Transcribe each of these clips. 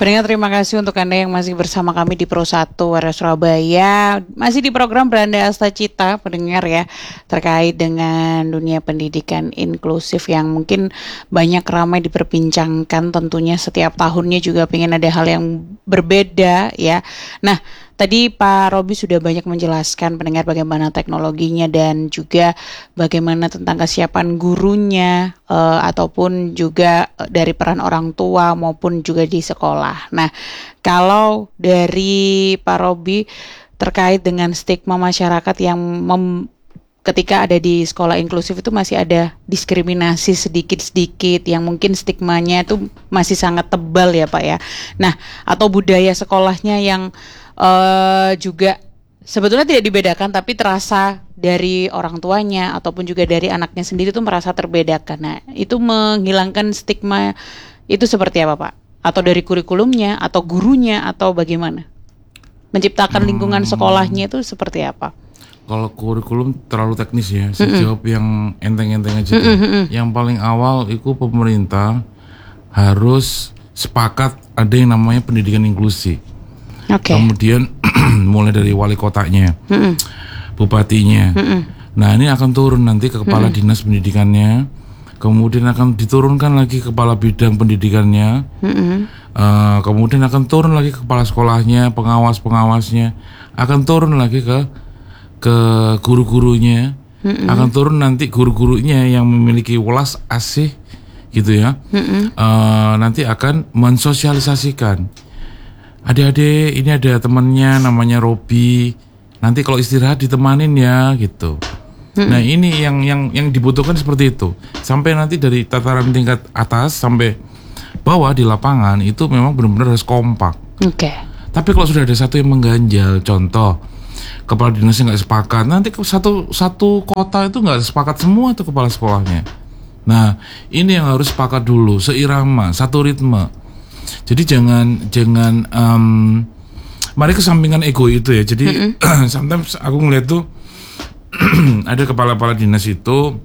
Pendengar, terima kasih untuk Anda yang masih bersama kami di Pro 1 Waras Surabaya. Masih di program Beranda Asta Cita, pendengar ya, terkait dengan dunia pendidikan inklusif yang mungkin banyak ramai diperbincangkan. Tentunya setiap tahunnya juga pengen ada hal yang berbeda ya. Nah, tadi Pak Robi sudah banyak menjelaskan pendengar bagaimana teknologinya dan juga bagaimana tentang kesiapan gurunya ataupun juga dari peran orang tua maupun juga di sekolah. Nah, kalau dari Pak Robi terkait dengan stigma masyarakat yang ketika ada di sekolah inklusif itu masih ada diskriminasi sedikit-sedikit yang mungkin stigmanya itu masih sangat tebal ya Pak ya. Nah, atau budaya sekolahnya yang juga sebetulnya tidak dibedakan tapi terasa dari orang tuanya ataupun juga dari anaknya sendiri tuh merasa terbedakan. Nah, itu menghilangkan stigma itu seperti apa Pak? Atau dari kurikulumnya atau gurunya atau bagaimana? Menciptakan lingkungan sekolahnya itu seperti apa? Kalau kurikulum terlalu teknis ya, saya jawab yang enteng-enteng aja. Yang paling awal itu pemerintah harus sepakat ada yang namanya pendidikan inklusi. Okay. Kemudian mulai dari wali kotanya, bupatinya. Nah, ini akan turun nanti ke kepala dinas pendidikannya. Kemudian akan diturunkan lagi ke kepala bidang pendidikannya. Kemudian akan turun lagi ke kepala sekolahnya, pengawas-pengawasnya. Akan turun lagi ke guru-gurunya. Akan turun nanti guru-gurunya yang memiliki welas asih gitu ya. Nanti akan mensosialisasikan. Adik-adik, ini ada temannya namanya Robi. Nanti kalau istirahat ditemanin ya gitu. Nah, ini yang dibutuhkan seperti itu. Sampai nanti dari tataran tingkat atas sampai bawah di lapangan itu memang benar-benar harus kompak. Oke. Tapi kalau sudah ada satu yang mengganjal, contoh kepala dinasnya nggak sepakat, nanti satu kota itu nggak sepakat semua tuh kepala sekolahnya. Nah, ini yang harus sepakat dulu, seirama, satu ritme. Jadi jangan mari kesampingkan ego itu ya. Jadi sometimes aku ngeliat tuh ada kepala-kepala dinas itu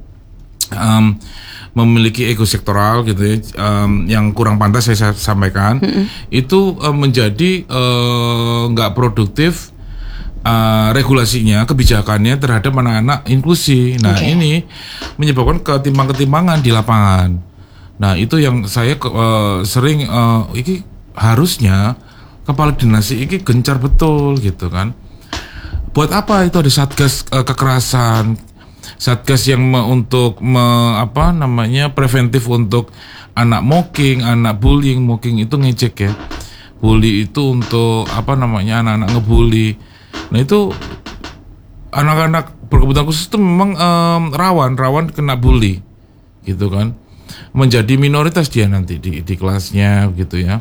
memiliki ego sektoral gitu ya, yang kurang pantas saya sampaikan. Itu menjadi nggak produktif regulasinya, kebijakannya terhadap anak-anak inklusi. Nah, ini menyebabkan ketimpangan di lapangan. Nah, itu yang saya sering ini harusnya kepala dinas ini gencar betul gitu kan. Buat apa itu ada satgas kekerasan, satgas yang untuk preventif untuk anak mocking, anak bullying. Mocking itu ngejek ya. Bully itu untuk anak-anak ngebully. Nah, itu anak-anak berkebutuhan khusus itu memang rawan kena bully gitu kan. Menjadi minoritas dia nanti di kelasnya gitu ya,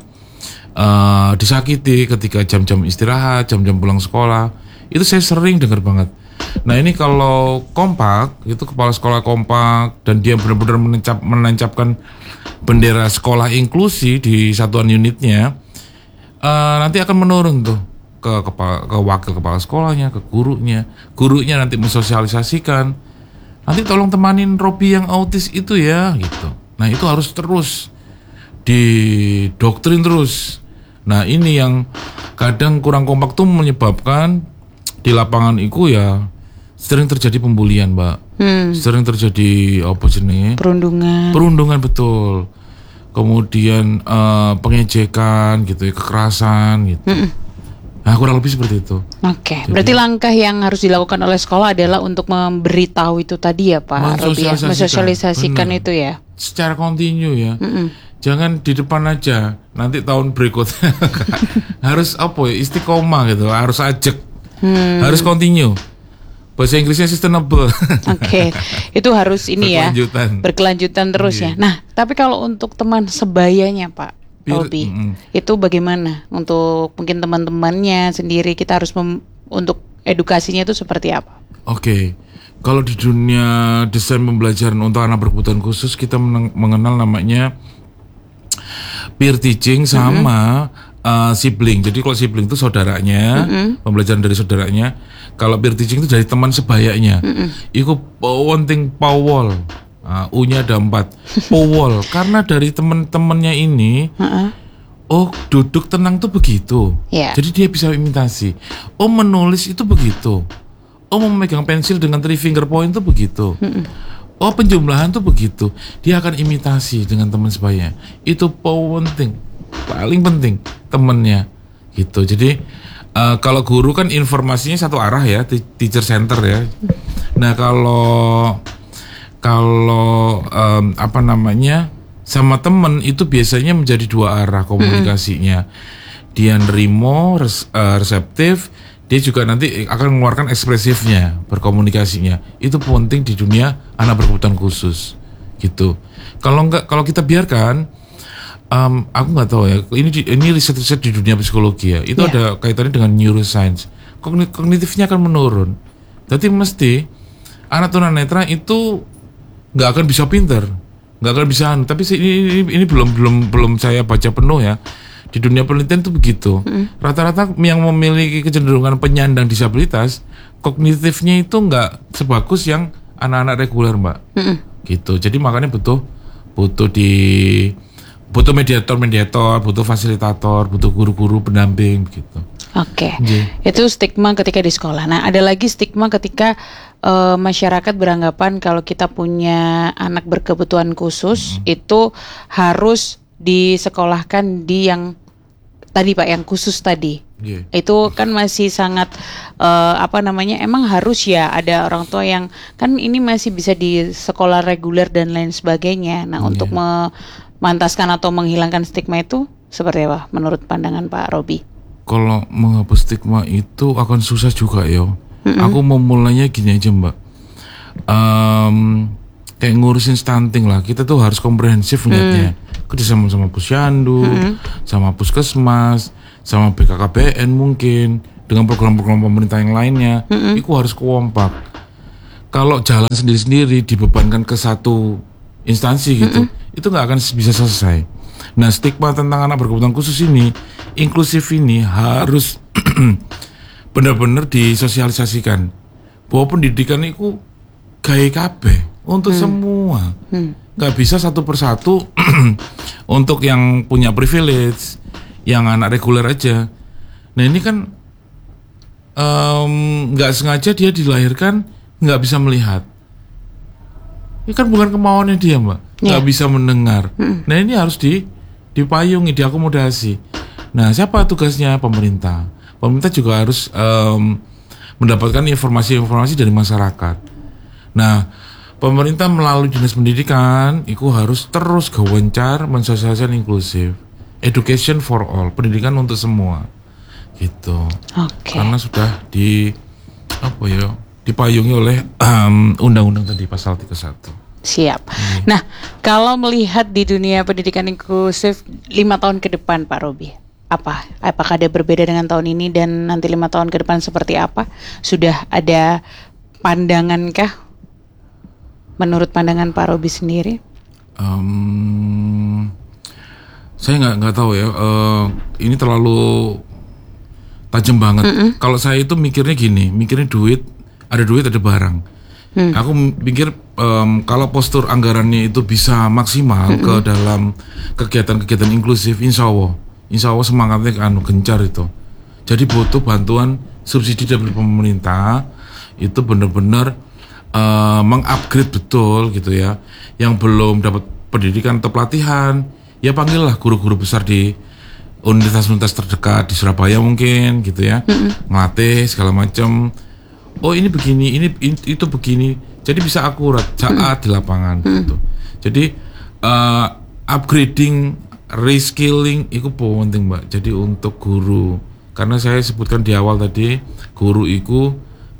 disakiti ketika jam-jam istirahat, jam-jam pulang sekolah. Itu saya sering dengar banget. Nah, ini kalau kompak, itu kepala sekolah kompak dan dia benar-benar menancapkan bendera sekolah inklusi di satuan unitnya, nanti akan menurun tuh ke wakil kepala sekolahnya, ke gurunya nanti mensosialisasikan. Nanti tolong temanin Robi yang autis itu ya gitu. Nah, itu harus terus didoktrin terus. Nah, ini yang kadang kurang kompak tuh menyebabkan di lapangan itu ya sering terjadi pembulian, Mbak. Sering terjadi perundungan betul. Kemudian pengejekan gitu ya, kekerasan gitu. Nah, kurang lebih seperti itu. Oke, berarti langkah yang harus dilakukan oleh sekolah adalah untuk memberitahu itu tadi ya Pak Robi, mensosialisasikan itu ya. Secara kontinu ya. Jangan di depan aja, nanti tahun berikutnya harus istiqomah gitu, harus ajak, harus kontinu. Bahasa Inggrisnya sustainable. Oke, itu harus ini ya, berkelanjutan terus ya. Nah, tapi kalau untuk teman sebayanya Pak Robi, itu bagaimana untuk mungkin teman-temannya sendiri, kita harus untuk edukasinya itu seperti apa? Oke. Kalau di dunia desain pembelajaran untuk anak berkebutuhan khusus, kita mengenal namanya peer teaching sama sibling. Jadi kalau sibling itu saudaranya, pembelajaran dari saudaranya. Kalau peer teaching itu dari teman sebayanya. Itu penting pawol. U-nya ada 4. Powol. Karena dari teman-temannya ini Oh, duduk tenang tuh begitu. Ya. Jadi dia bisa imitasi. Oh, menulis itu begitu. Oh, memegang pensil dengan 3 finger point tuh begitu. Oh, penjumlahan tuh begitu. Dia akan imitasi dengan teman sebayanya. Itu penting, paling penting temennya gitu. Jadi kalau guru kan informasinya satu arah ya, teacher center ya. Nah kalau apa namanya, sama temen itu biasanya menjadi 2 arah komunikasinya. Dia nerimo, reseptif. Dia juga nanti akan mengeluarkan ekspresifnya, berkomunikasinya. Itu penting di dunia anak berkebutuhan khusus, gitu. Kalau kita biarkan, aku nggak tahu ya. Ini riset-riset di dunia psikologi ya. Itu ada kaitannya dengan neuroscience. Kognitifnya akan menurun. Jadi mesti anak tunanetra itu nggak akan bisa pinter, nggak akan bisa. Tapi ini belum saya baca penuh ya. Di dunia penelitian itu begitu. Rata-rata yang memiliki kecenderungan penyandang disabilitas, kognitifnya itu nggak sebagus yang anak-anak reguler, Mbak. Gitu. Jadi makanya butuh mediator, butuh fasilitator, butuh guru-guru pendamping gitu. Oke. Itu stigma ketika di sekolah. Nah, ada lagi stigma ketika masyarakat beranggapan kalau kita punya anak berkebutuhan khusus itu harus disekolahkan di yang tadi Pak, yang khusus tadi. Itu kan masih sangat emang harus ya ada orang tua yang kan ini masih bisa di sekolah reguler dan lain sebagainya. Nah, untuk memantaskan atau menghilangkan stigma itu seperti apa menurut pandangan Pak Robi? Kalau menghapus stigma itu akan susah juga yo. Aku mau mulainya gini aja, Mbak. Kayak ngurusin stunting lah, kita tuh harus komprehensif lihatnya. Kerjasama sama Posyandu, sama Puskesmas, sama BKKBN mungkin, dengan program-program pemerintah yang lainnya, itu harus kompak. Kalau jalan sendiri-sendiri dibebankan ke satu instansi gitu, itu nggak akan bisa selesai. Nah, stigma tentang anak berkebutuhan khusus ini, inklusif ini harus benar-benar disosialisasikan bahwa pendidikan itu gaya kabeh untuk semua. Nggak bisa satu persatu untuk yang punya privilege, yang anak reguler aja. Nah ini kan nggak sengaja dia dilahirkan nggak bisa melihat. Ini kan bukan kemauannya dia, Mbak. Nggak bisa mendengar. Nah ini harus dipayungi, diakomodasi. Nah siapa tugasnya? Pemerintah. Pemerintah juga harus mendapatkan informasi-informasi dari masyarakat. Nah, pemerintah melalui dinas pendidikan itu harus terus gencar mensosialisasikan inklusif, education for all, pendidikan untuk semua, gitu. Karena sudah dipayungi oleh undang-undang tadi pasal 31. Siap. Nah, kalau melihat di dunia pendidikan inklusif 5 tahun ke depan, Pak Robi, apakah ada berbeda dengan tahun ini dan nanti 5 tahun ke depan seperti apa? Sudah ada pandangankah? Menurut pandangan Pak Robi sendiri? Saya nggak tahu ya. Ini terlalu tajam banget. Kalau saya itu mikirnya gini, duit ada barang. Aku pikir kalau postur anggarannya itu bisa maksimal ke dalam kegiatan-kegiatan inklusif, insya Allah semangatnya gencar itu. Jadi butuh bantuan subsidi dari pemerintah itu benar-benar mengupgrade betul gitu ya. Yang belum dapat pendidikan atau pelatihan, ya panggillah guru-guru besar di universitas-universitas terdekat di Surabaya mungkin gitu ya, ngelatih segala macam. Oh ini begini, itu begini. Jadi bisa akurat saat di lapangan gitu. Jadi upgrading, reskilling itu penting, Mbak. Jadi untuk guru, karena saya sebutkan di awal tadi, guru itu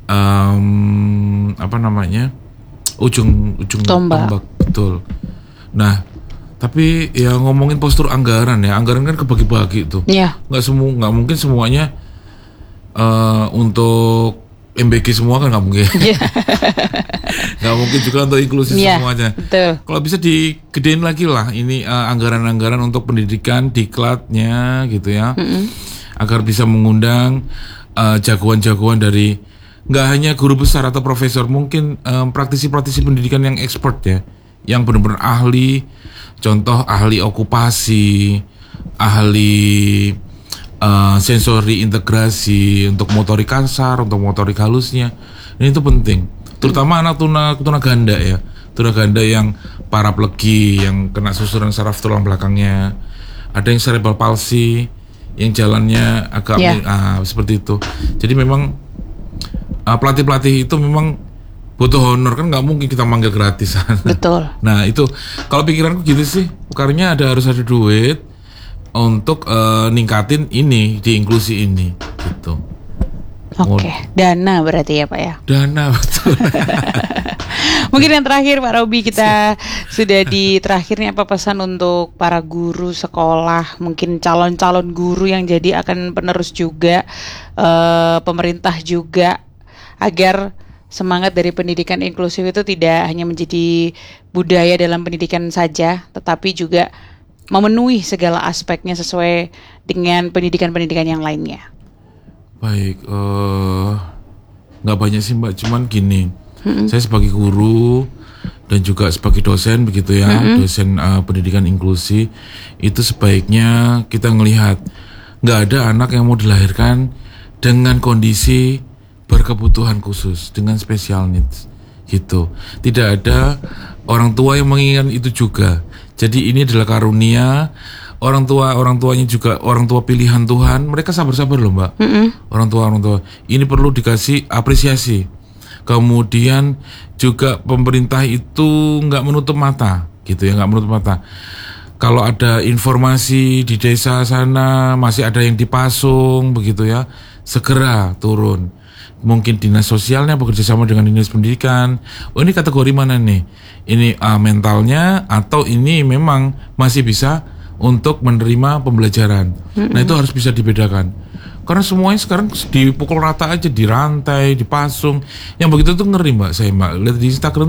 ujung tombak, betul. Nah, tapi ya ngomongin postur anggaran kan kebagi-bagi tuh. Nggak mungkin semuanya untuk MBG semua kan nggak mungkin. Nggak mungkin juga untuk inklusi semuanya. Kalau bisa digedein lagi lah ini anggaran-anggaran untuk pendidikan diklatnya gitu ya, agar bisa mengundang jagoan-jagoan dari nggak hanya guru besar atau profesor, mungkin praktisi-praktisi pendidikan yang expert ya, yang benar-benar ahli, contoh ahli okupasi, ahli sensori integrasi untuk motorik kasar, untuk motorik halusnya. Ini itu penting. Terutama anak tuna ganda ya. Tuna ganda yang paraplegi, yang kena susuran saraf tulang belakangnya. Ada yang cerebral palsy, yang jalannya agak seperti itu. Jadi memang pelatih-pelatih itu memang butuh honor, kan nggak mungkin kita manggil gratisan. Betul. Nah itu kalau pikiranku gitu sih, karena harus ada duit untuk ningkatin ini di inklusi ini gitu. Oke, dana berarti ya Pak ya. Dana betul. Mungkin yang terakhir Pak Robi, kita sudah di terakhirnya, apa pesan untuk para guru sekolah, mungkin calon-calon guru yang jadi akan penerus juga, pemerintah juga, agar semangat dari pendidikan inklusif itu tidak hanya menjadi budaya dalam pendidikan saja, tetapi juga memenuhi segala aspeknya sesuai dengan pendidikan-pendidikan yang lainnya. Baik, nggak banyak sih Mbak, cuman gini, saya sebagai guru dan juga sebagai dosen begitu ya, dosen pendidikan inklusi, itu sebaiknya kita ngelihat nggak ada anak yang mau dilahirkan dengan kondisi berkebutuhan khusus, dengan special needs gitu. Tidak ada orang tua yang menginginkan itu juga. Jadi ini adalah karunia. Orang tuanya juga orang tua pilihan Tuhan. Mereka sabar-sabar loh Mbak. Orang tua ini perlu dikasih apresiasi. Kemudian juga pemerintah itu nggak menutup mata gitu ya, nggak menutup mata. Kalau ada informasi di desa sana masih ada yang dipasung begitu ya, segera turun. Mungkin dinas sosialnya bekerja sama dengan dinas pendidikan. Oh ini kategori mana nih? Ini mentalnya atau ini memang masih bisa untuk menerima pembelajaran. Nah itu harus bisa dibedakan. Karena semuanya sekarang dipukul rata aja, dirantai, dipasung. Yang begitu tuh ngeri Mbak, saya Mbak lihat di Instagram